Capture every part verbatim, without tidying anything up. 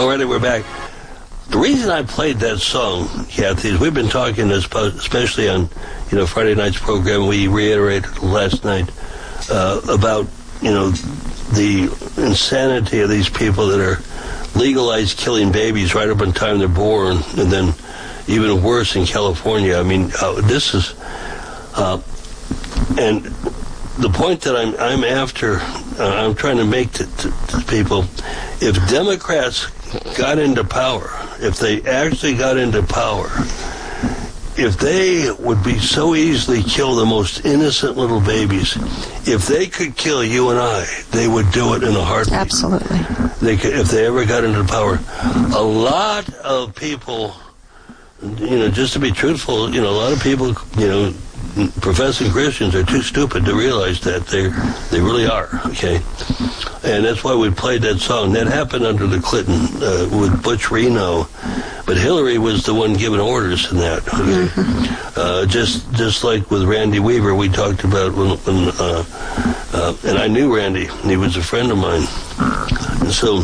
Alrighty, we're back. The reason I played that song, Kathy, is we've been talking, especially on, you know, Friday night's program. We reiterated last night uh, about, you know, the insanity of these people that are legalized killing babies right up in time they're born, and then even worse in California. I mean, uh, this is, uh, and the point that I'm I'm after, uh, I'm trying to make to, to, to people, if Democrats got into power, if they actually got into power, if they would be so easily kill the most innocent little babies, if they could kill you and I, they would do it in a heartbeat. Absolutely. They could, if they ever got into power. A lot of people, you know, just to be truthful, you know, a lot of people, you know, professing Christians are too stupid to realize that they they really are, okay? And that's why we played that song. That happened under the Clinton uh, with Butch Reno, but Hillary was the one giving orders in that. Okay? Mm-hmm. Uh, just just like with Randy Weaver, we talked about when, when uh, uh, and I knew Randy. He was a friend of mine. And so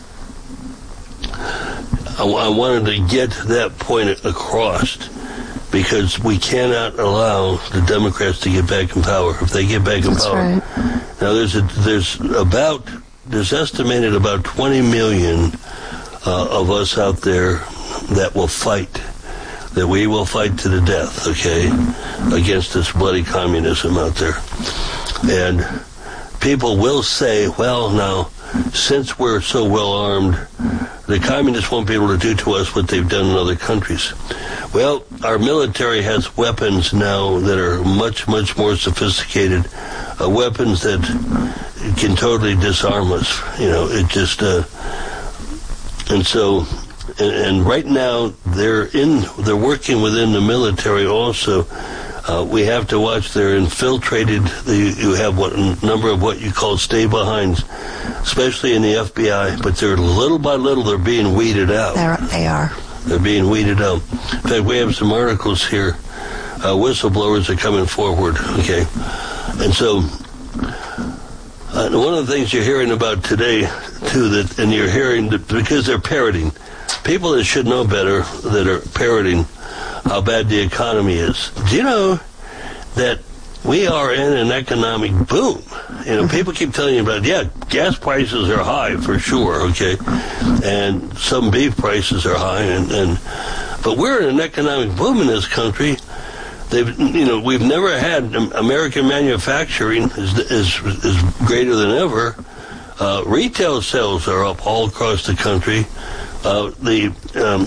I, I wanted to get that point across, because we cannot allow the Democrats to get back in power. If they get back in That's power, right. now there's a, there's about there's estimated about twenty million uh, of us out there that will fight, that we will fight to the death, okay, against this bloody communism out there. And people will say, well, now, since we're so well armed, the communists won't be able to do to us what they've done in other countries. Well, our military has weapons now that are much, much more sophisticated, uh, weapons that can totally disarm us. You know, it just, uh, and so, and, and right now they're in, they're working within the military also. Uh, we have to watch. They're infiltrated. They, you have what a number of what you call stay-behinds, especially in the F B I. But they're little by little they're being weeded out. They're, they are. They're being weeded out. In fact, we have some articles here. Uh, whistleblowers are coming forward. Okay, and so uh, one of the things you're hearing about today too, that and you're hearing that because they're parroting, people that should know better that are parroting how bad the economy is. Do you know that we are in an economic boom? You know, people keep telling you about, yeah, gas prices are high for sure, okay, and some beef prices are high, and, and but we're in an economic boom in this country. They've, you know, we've never had American manufacturing is is, is greater than ever. Uh, retail sales are up all across the country. Uh, the um,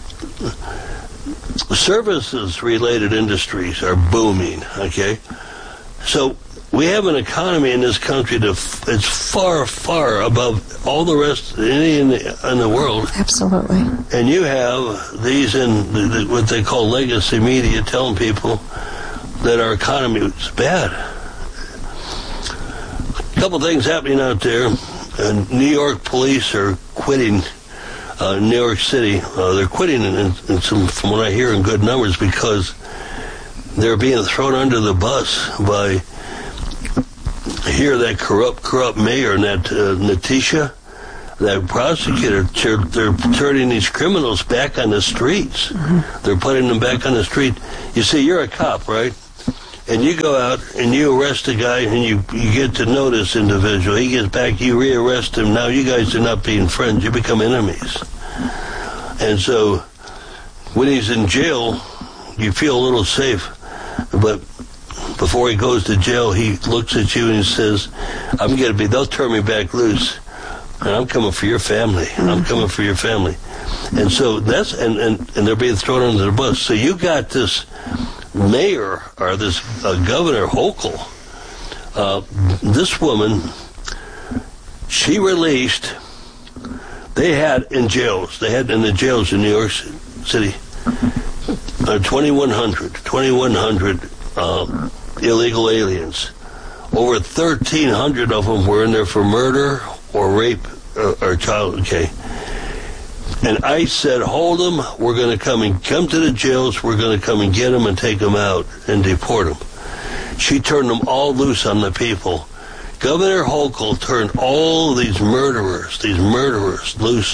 services-related industries are booming, okay? So we have an economy in this country that's it's far, far above all the rest, any in the, in the world. Absolutely. And you have these in the, the, what they call legacy media telling people that our economy is bad. A couple things happening out there. And New York police are quitting Uh, New York City. Uh, they're quitting in, in, in some, from what I hear, in good numbers, because they're being thrown under the bus by here that corrupt, corrupt mayor and that uh, Natisha, that prosecutor. They're, they're turning these criminals back on the streets. Mm-hmm. They're putting them back on the street. You see, you're a cop, right? And you go out and you arrest a guy and you, you get to know this individual. He gets back, you re-arrest him. Now you guys are not being friends. You become enemies. And so when he's in jail, you feel a little safe. But before he goes to jail, he looks at you and he says, I'm going to be, they'll turn me back loose. And I'm coming for your family. And I'm coming for your family. And so that's, and, and, and they're being thrown under the bus. So you got this mayor, or this uh, Governor Hochul, uh, this woman, she released, they had in jails, they had in the jails in New York City, uh, twenty-one hundred, twenty-one hundred uh, illegal aliens. Over thirteen hundred of them were in there for murder or rape or, or child, okay. And ICE said, hold them, we're going to come and come to the jails, we're going to come and get them and take them out and deport them. She turned them all loose on the people. Governor Hochul turned all these murderers, these murderers loose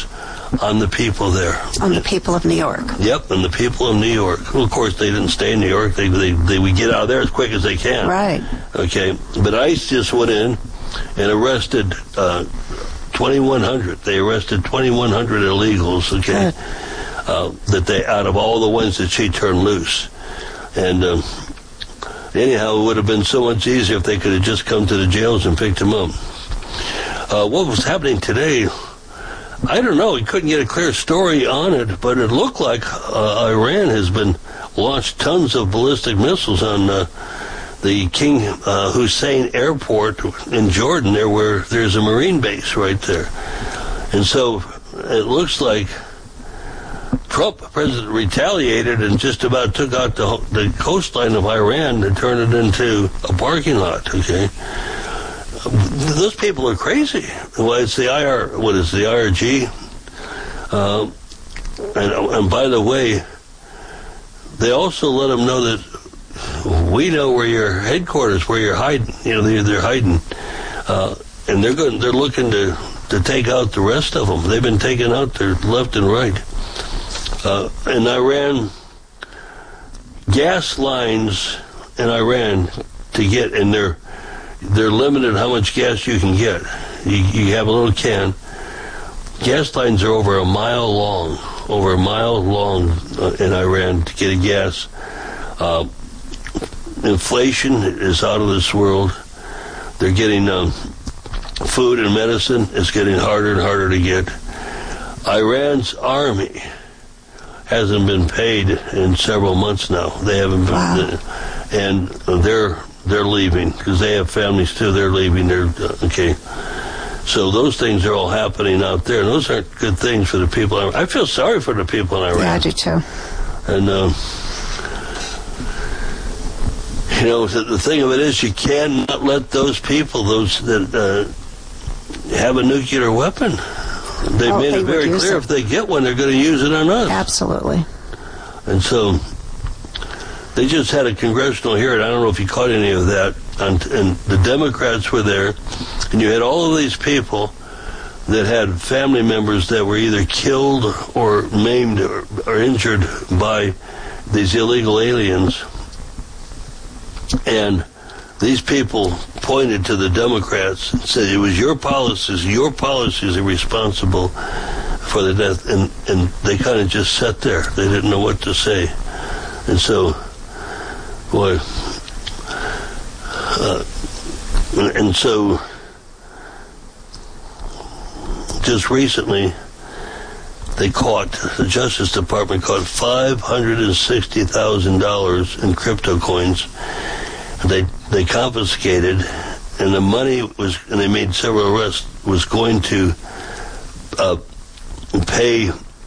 on the people there. On the people of New York. Yep, and the people of New York. Well, of course, they didn't stay in New York. They, they, they would get out of there as quick as they can. Right. Okay, but ICE just went in and arrested uh, twenty-one hundred. They arrested twenty-one hundred illegals, okay, uh, that they, out of all the ones that she turned loose. And um, anyhow, it would have been so much easier if they could have just come to the jails and picked them up. Uh, what was happening today, I don't know. We couldn't get a clear story on it, but it looked like uh, Iran has been launched tons of ballistic missiles on uh, the King uh, Hussein Airport in Jordan, there where there's a Marine base right there. And so it looks like Trump, president, retaliated and just about took out the, the coastline of Iran and turned it into a parking lot, okay? Those people are crazy. Well, it's the I R, what is the I R G? Uh, and, and by the way, they also let them know that we know where your headquarters, where you're hiding. You know, they're, they're hiding, uh, and they're going. They're looking to to take out the rest of them. They've been taken out there left and right. Uh, in Iran, gas lines in Iran to get in their. They're limited how much gas you can get. You, you have a little can. Gas lines are over a mile long, over a mile long uh, in Iran to get a gas. Uh, inflation is out of this world. They're getting um, food and medicine is getting harder and harder to get. Iran's army hasn't been paid in several months now. They haven't been, wow. and they're they're leaving because they have families too. They're leaving. They're uh, okay. So those things are all happening out there, and those aren't good things for the people. I feel sorry for the people in Iran. Yeah, I do too. And uh, you know, the, the thing of it is, you cannot let those people, those that uh, have a nuclear weapon. They've oh, made they it very clear it. if they get one, they're going to use it on us. Absolutely. And so they just had a congressional hearing. I don't know if you caught any of that. And, and the Democrats were there, and you had all of these people that had family members that were either killed or maimed or, or injured by these illegal aliens. And these people pointed to the Democrats and said, it was your policies, your policies are responsible for the death. And, and they kind of just sat there. They didn't know what to say. And so, boy, uh, and, and so just recently they caught, the Justice Department caught five hundred sixty thousand dollars in crypto coins. They they confiscated, and the money was, and they made several arrests, was going to uh, pay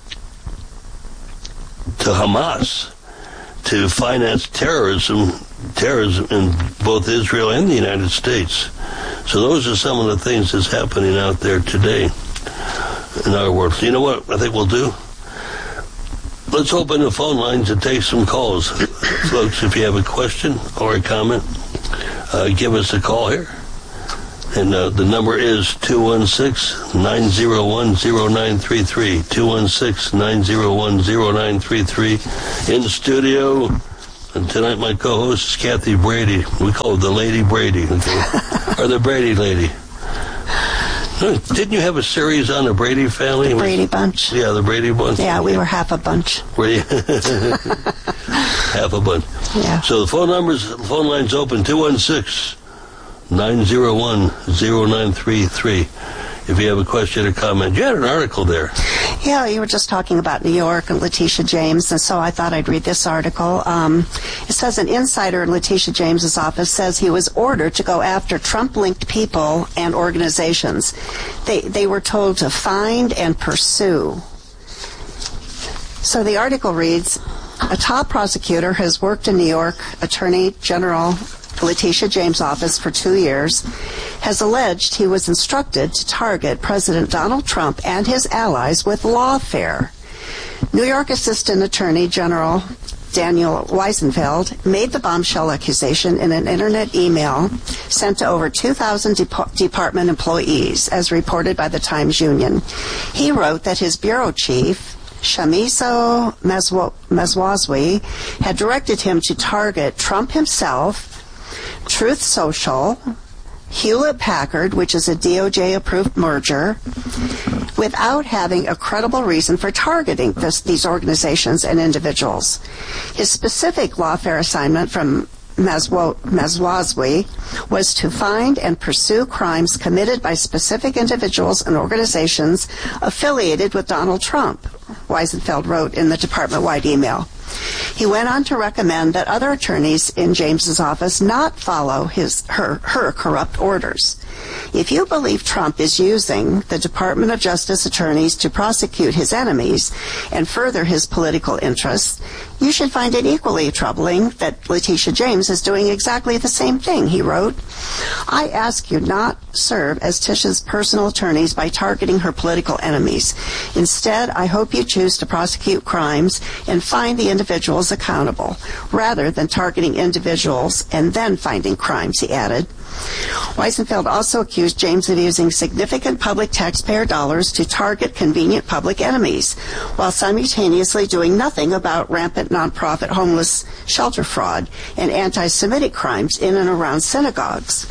to Hamas to finance terrorism, terrorism in both Israel and the United States. So those are some of the things that's happening out there today in our world. So you know what I think we'll do? Let's open the phone lines and take some calls. Folks, if you have a question or a comment, uh, give us a call here. And uh, the number is two one six, nine zero one, zero nine three three. two one six, nine zero one, zero nine three three. In the studio, and tonight my co-host is Kathy Brady. We call her the Lady Brady, okay? Or the Brady Lady. Didn't you have a series on the Brady family? The Brady Bunch. Yeah, the Brady Bunch. Yeah, we were half a bunch. Were you? Half a bunch. Yeah. So the phone numbers, the phone line's open, two one six, nine zero one, zero nine three three. If you have a question or comment. You had an article there. Yeah, you were just talking about New York and Letitia James, and so I thought I'd read this article. Um, it says an insider in Letitia James's office says he was ordered to go after Trump-linked people and organizations. They they were told to find and pursue. So the article reads, a top prosecutor has worked in New York Attorney General Letitia James' office for two years, has alleged he was instructed to target President Donald Trump and his allies with lawfare. New York Assistant Attorney General Daniel Weisenfeld, made the bombshell accusation in an internet email sent to over two thousand de- department employees, as reported by the Times Union. He wrote that his bureau chief, Shamiso Meswazwi, had directed him to target Trump himself, Truth Social, Hewlett-Packard, which is a D O J-approved merger, without having a credible reason for targeting this, these organizations and individuals. His specific lawfare assignment from Meswazwi was to find and pursue crimes committed by specific individuals and organizations affiliated with Donald Trump, Weisenfeld wrote in the department-wide email. He went on to recommend that other attorneys in James's office not follow his her, her corrupt orders. If you believe Trump is using the Department of Justice attorneys to prosecute his enemies and further his political interests, you should find it equally troubling that Letitia James is doing exactly the same thing, he wrote. I ask you not serve as Tisha's personal attorneys by targeting her political enemies. Instead, I hope you choose to prosecute crimes and find the individuals accountable, rather than targeting individuals and then finding crimes, he added. Weisenfeld also accused James of using significant public taxpayer dollars to target convenient public enemies, while simultaneously doing nothing about rampant nonprofit homeless shelter fraud and anti-Semitic crimes in and around synagogues.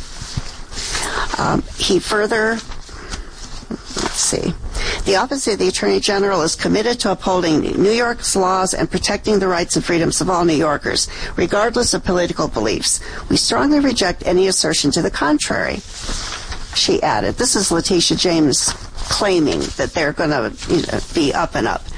Um, he further, let's see, the Office of the Attorney General is committed to upholding New York's laws and protecting the rights and freedoms of all New Yorkers, regardless of political beliefs. We strongly reject any assertion to the contrary, she added. This is Letitia James claiming that they're going to you know, be up and up.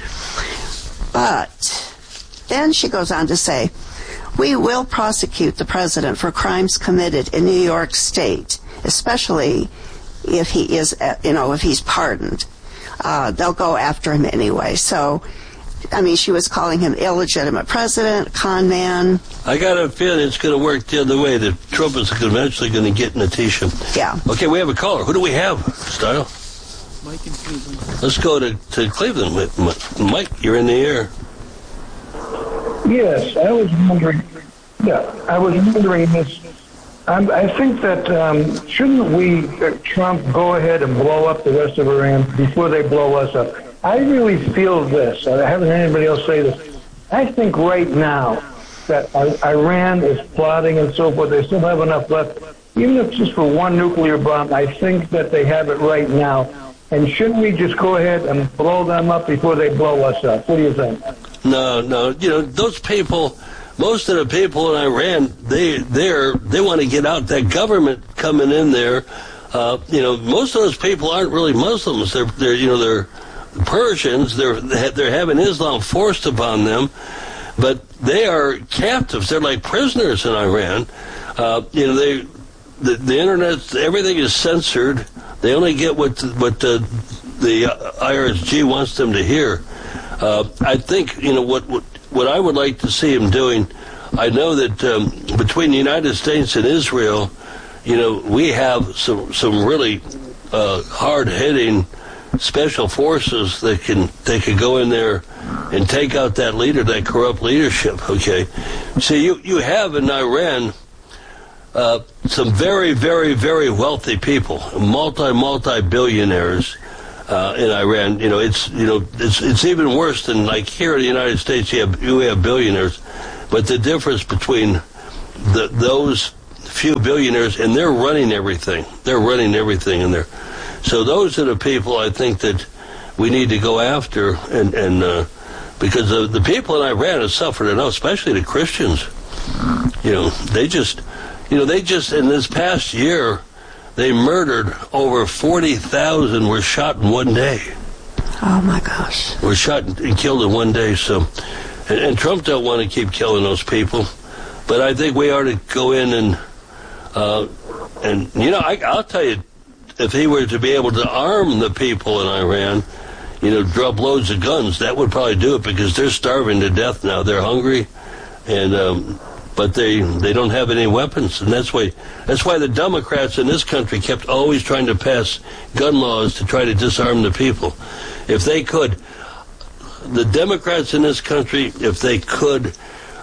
But then she goes on to say, we will prosecute the president for crimes committed in New York State, especially if he is, you know, if he's pardoned. Uh, they'll go after him anyway. So, I mean, she was calling him illegitimate president, con man. I got a feeling it's going to work the other way, that Trump is eventually going to get Letitia. Yeah. Okay, we have a caller. Who do we have, Style? Mike in Cleveland. Let's go to, to Cleveland. Mike, you're in the air. Yes, I was wondering, yeah, I was wondering this. I'm, I think that um, shouldn't we, uh, Trump, go ahead and blow up the rest of Iran before they blow us up? I really feel this. I haven't heard anybody else say this. I think right now that Iran is plotting and so forth. They still have enough left. Even if it's just for one nuclear bomb, I think that they have it right now. And shouldn't we just go ahead and blow them up before they blow us up? What do you think? No, no. You know, those people... Most of the people in Iran, they they're they want to get out. That government coming in there, uh, you know, most of those people aren't really Muslims. They're they're you know they're Persians. They're they're having Islam forced upon them, but they are captives. They're like prisoners in Iran. Uh, you know, they the, the internet, everything is censored. They only get what what the the I R S G wants them to hear. Uh, I think you know what what. What I would like to see him doing, I know that um, between the United States and Israel, you know, we have some some really uh, hard-hitting special forces that can they could go in there and take out that leader, that corrupt leadership. Okay, see, you you have in Iran uh, some very very very wealthy people, multi multi billionaires. Uh, in Iran, you know, it's you know, it's it's even worse than like here in the United States. You have you have billionaires, but the difference between the, those few billionaires and they're running everything. They're running everything in there. So those are the people I think that we need to go after, and and uh, because the, the people in Iran have suffered enough, especially the Christians. You know, they just, you know, they just in this past year. They murdered over forty thousand were shot in one day. Oh, my gosh. Were shot and killed in one day. So, and, and Trump don't want to keep killing those people. But I think we ought to go in and, uh, and you know, I, I'll tell you, if he were to be able to arm the people in Iran, you know, drop loads of guns, that would probably do it because they're starving to death now. They're hungry. And, um, but they they don't have any weapons, and that's why that's why the Democrats in this country kept always trying to pass gun laws to try to disarm the people. If they could, the Democrats in this country, if they could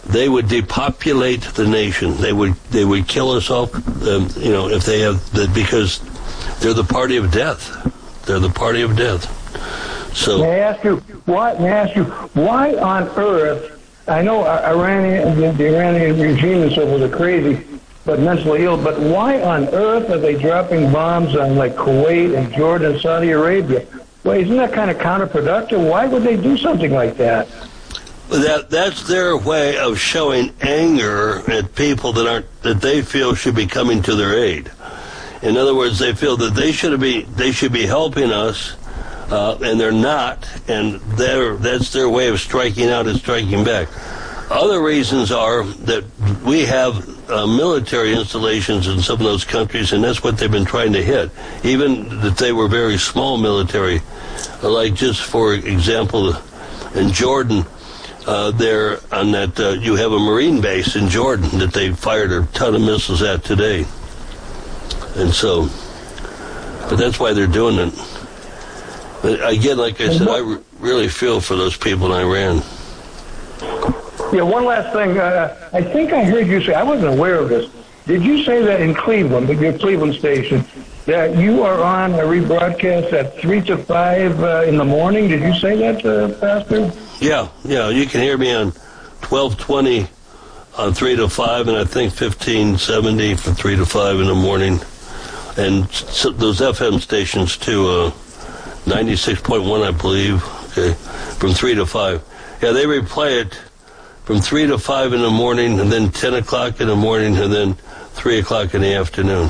they would depopulate the nation. They would they would kill us all, um, you know, if they have the, because they're the party of death. They're the party of death. So may I ask you why? May I ask you why on earth? I know Iranian, the, the Iranian regime and so forth are crazy, but mentally ill. But why on earth are they dropping bombs on like Kuwait and Jordan and Saudi Arabia? Well, isn't that kind of counterproductive? Why would they do something like that? That that's their way of showing anger at people that aren't that they feel should be coming to their aid. In other words, they feel that they should be they should be helping us, uh, and they're not, and they're, that's their way of striking out and striking back. Other reasons are that we have uh, military installations in some of those countries, and that's what they've been trying to hit. Even that they were very small military, like just for example, in Jordan. Uh, there on that, uh, you have a Marine base in Jordan that they fired a ton of missiles at today. And so, but that's why they're doing it. But again, like I said, I re- really feel for those people in Iran. Yeah, one last thing. Uh, I think I heard you say, I wasn't aware of this. Did you say that in Cleveland, your Cleveland station, that you are on a rebroadcast at three to five uh, in the morning? Did you say that, uh, Pastor? Yeah, yeah. You can hear me on twelve twenty on three to five, and I think fifteen seventy for three to five in the morning. And so those F M stations too, uh, ninety-six point one, I believe, okay, from three to five. Yeah, they replay it from three to five in the morning, and then ten o'clock in the morning, and then three o'clock in the afternoon.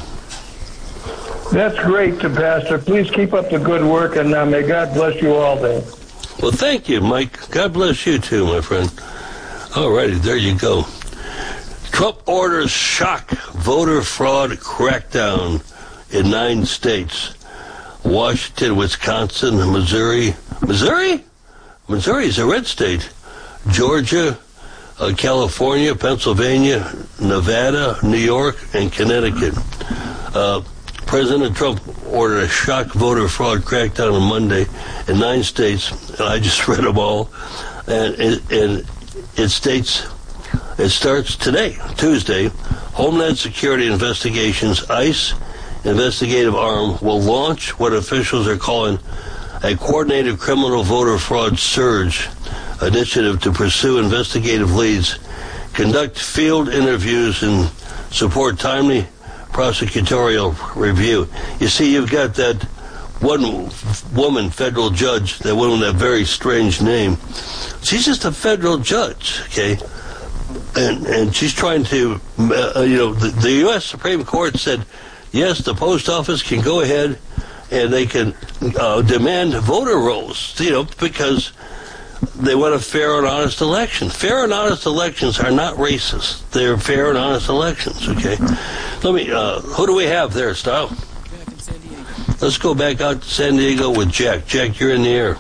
That's great, Pastor. Please keep up the good work, and uh, may God bless you all there. Well, thank you, Mike. God bless you too, my friend. All righty, there you go. Trump orders shock voter fraud crackdown in nine states. Washington, Wisconsin, Missouri. Missouri? Missouri is a red state. Georgia, uh, California, Pennsylvania, Nevada, New York, and Connecticut. Uh, President Trump ordered a shock voter fraud crackdown on Monday in nine states, and I just read them all. And it, and it states, it starts today, Tuesday. Homeland Security Investigations, ICE investigative arm, will launch what officials are calling a coordinated criminal voter fraud surge initiative to pursue investigative leads, conduct field interviews, and support timely prosecutorial review. You see, you've got that one woman federal judge, that woman with that very strange name. She's just a federal judge, okay? And and she's trying to, uh, you know, the, the U S Supreme Court said, yes, the post office can go ahead and they can uh, demand voter rolls, you know, because they want a fair and honest election. Fair and honest elections are not racist. They're fair and honest elections, okay? Let me, uh, who do we have there, Style? Back in San Diego. Let's go back out to San Diego with Jack. Jack, you're in the air.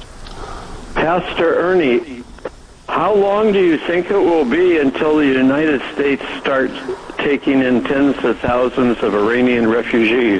Pastor Ernie, how long do you think it will be until the United States starts taking in tens of thousands of Iranian refugees?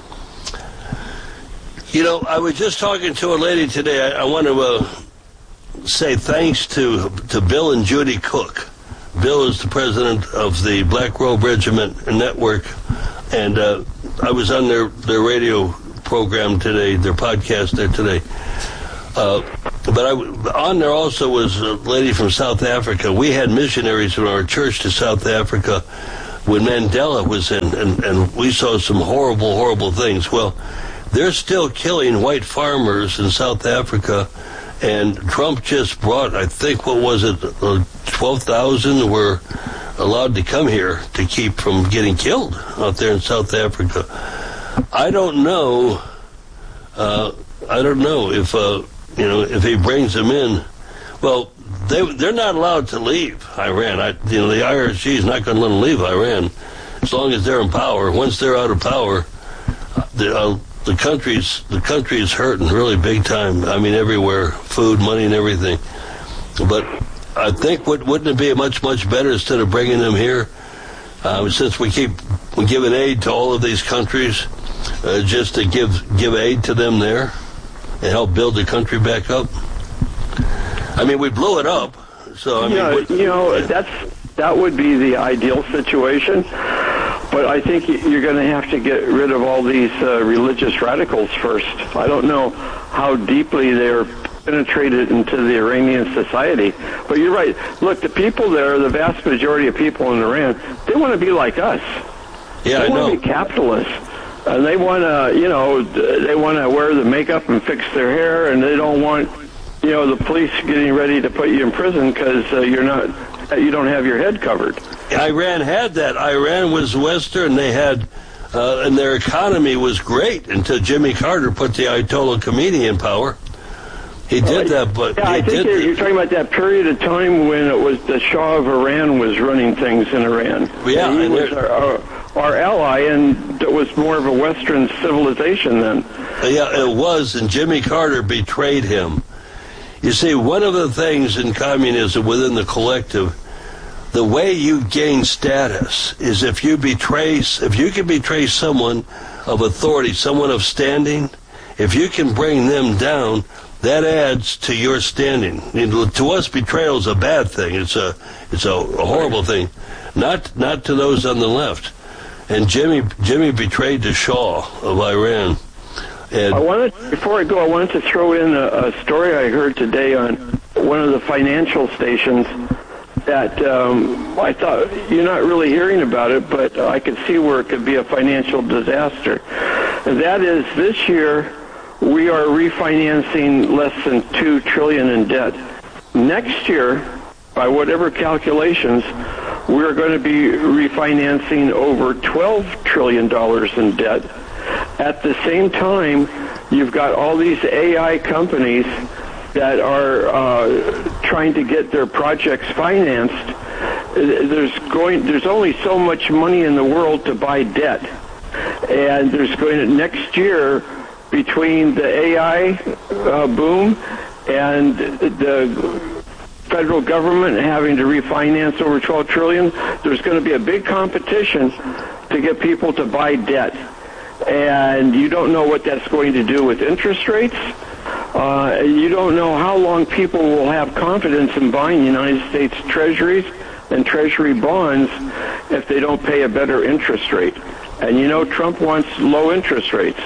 You know, I was just talking to a lady today. I, I want to uh, say thanks to to Bill and Judy Cook. Bill is the president of the Black Robe Regiment Network, and uh, I was on their, their radio program today, their podcast there today. Uh, but I, on there also was a lady from South Africa. We had missionaries from our church to South Africa when Mandela was in, and, and we saw some horrible, horrible things. Well, they're still killing white farmers in South Africa, and Trump just brought, I think, what was it, uh, twelve thousand were allowed to come here to keep from getting killed out there in South Africa. I don't know, uh, I don't know if, uh, you know, if he brings them in. Well, they, they're not allowed to leave Iran. I, you know, the I R G is not going to let them leave Iran as long as they're in power. Once they're out of power, the, uh, the country's the country is hurting really big time. I mean, everywhere, food, money, and everything. But I think would, wouldn't it be much much better instead of bringing them here? Uh, since we keep giving aid to all of these countries, uh, just to give give aid to them there and help build the country back up. I mean, we blew it up. So I mean, Yeah, what, you know, that's that would be the ideal situation. But I think you're going to have to get rid of all these uh, religious radicals first. I don't know how deeply they're penetrated into the Iranian society. But you're right. Look, the people there, the vast majority of people in Iran, they want to be like us. yeah, They I want know. to be capitalists. And they want to, you know, they want to wear the makeup and fix their hair, and they don't want, you know, the police getting ready to put you in prison because uh, you're not, you don't have your head covered. Iran had that. Iran was Western. They had, uh, and their economy was great until Jimmy Carter put the Ayatollah Khomeini in power. He did that, but Yeah, he I think did. you're, you're talking about that period of time when it was the Shah of Iran was running things in Iran. Yeah, and he and was there- our, our, our ally, and it was more of a Western civilization then. Yeah, it was, and Jimmy Carter betrayed him. You see, one of the things in communism within the collective, the way you gain status is if you betray, if you can betray someone of authority, someone of standing, if you can bring them down, that adds to your standing. You know, to us, betrayal is a bad thing. It's a, it's a, a horrible thing. Not, not to those on the left. And Jimmy, Jimmy betrayed the Shah of Iran. And I wanted, before I go, I wanted to throw in a, a story I heard today on one of the financial stations that um, I thought you're not really hearing about it, but I could see where it could be a financial disaster. And that is, this year we are refinancing less than two trillion dollars in debt. Next year, by whatever calculations, we're going to be refinancing over twelve trillion dollars in debt. At the same time, you've got all these A I companies that are uh, trying to get their projects financed. There's going, there's only so much money in the world to buy debt, and there's going to next year between the A I uh, boom and the federal government having to refinance over twelve trillion dollars, there's going to be a big competition to get people to buy debt. And you don't know what that's going to do with interest rates. Uh, you don't know how long people will have confidence in buying United States treasuries and treasury bonds if they don't pay a better interest rate. And you know Trump wants low interest rates.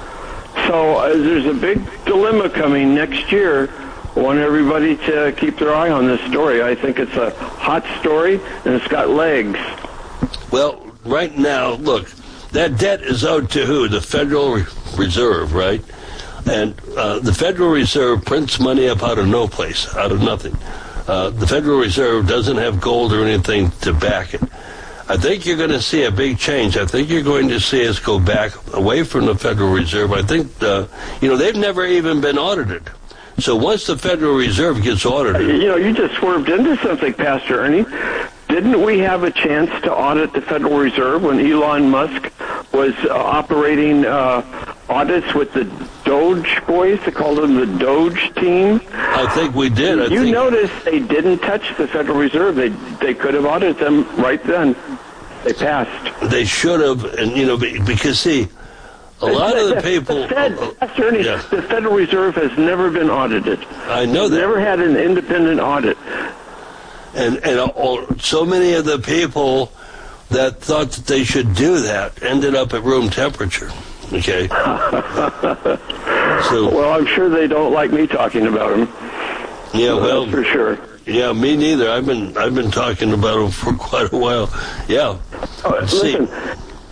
So uh, there's a big dilemma coming next year. I want everybody to keep their eye on this story. I think it's a hot story, and it's got legs. well, right now, look, that debt is owed to who? The Federal Reserve, right? And uh, the Federal Reserve prints money up out of no place, out of nothing. Uh, the Federal Reserve doesn't have gold or anything to back it. I think you're going to see a big change. I think you're going to see us go back away from the Federal Reserve. I think, uh, you know, they've never even been audited. So once the Federal Reserve gets audited... You know, you just swerved into something, Pastor Ernie. Didn't we have a chance to audit the Federal Reserve when Elon Musk was uh, operating uh, audits with the Doge boys? They called them the Doge team. I think we did. I you think, notice they didn't touch the Federal Reserve. They they could have audited them right then. They passed. They should have, and, you know, be- because, see, a lot of the people... The Fed, Pastor Ernie, Yeah. the Federal Reserve has never been audited. I know that. Never had an independent audit. And, and all, so many of the people that thought that they should do that ended up at room temperature. Okay? So, Well, I'm sure they don't like me talking about them. yeah, well, That's for sure. yeah, me neither. I've been I've been talking about them for quite a while. Yeah. Uh, See, listen,